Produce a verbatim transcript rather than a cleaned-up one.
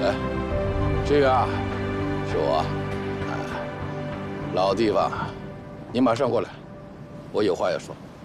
这个啊，是我，哎，老地方，你马上过来，我有话要说。